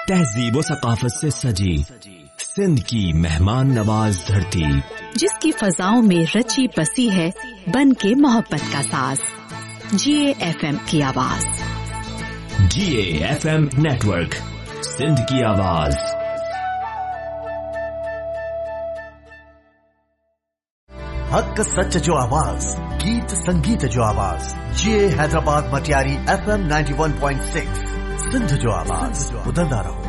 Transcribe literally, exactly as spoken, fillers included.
तहजीब व सकाफत से सजी सिंध की मेहमान नवाज धरती, जिसकी फजाओं में रची बसी है बन के मोहब्बत का साज। जीए एफएम की आवाज। जीए एफएम नेटवर्क, सिंध की आवाज। हक सच जो आवाज, गीत संगीत जो आवाज। जीए Hyderabad Matiari FM ninety one point six, Sindh जो आवाज। उधरदा रहो।